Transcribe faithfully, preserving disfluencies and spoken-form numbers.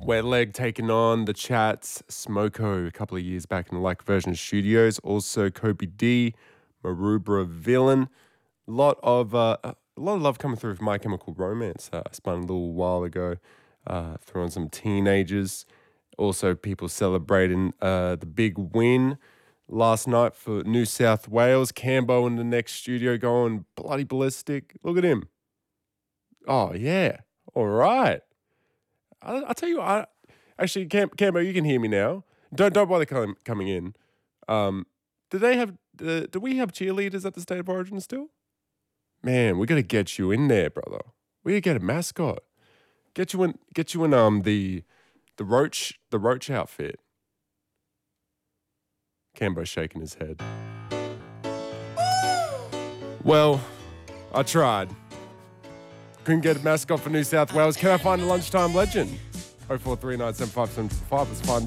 Wet Leg taking on the Chats, Smoko a couple of years back in the Like Version Studios. Also Kobe D, Marubra Villain. A lot of uh, a lot of love coming through from My Chemical Romance. Uh, spun a little while ago. Uh, threw on some Teenagers. Also people celebrating uh, the big win last night for New South Wales. Cambo in the next studio going bloody ballistic. Look at him. Oh, yeah. All right. I, I'll tell you what. I, actually, Cam, Cambo, you can hear me now. Don't don't bother com- coming in. Um, do they have? Uh, do we have cheerleaders at the State of Origin still? Man, we got to get you in there, brother. We got to get a mascot. Get you in. Get you in. Um, the the roach the roach outfit. Cambo's shaking his head. Well, I tried. Couldn't get a mascot for New South Wales. Can I find a lunchtime legend? oh four three nine seven five seven five. Let's find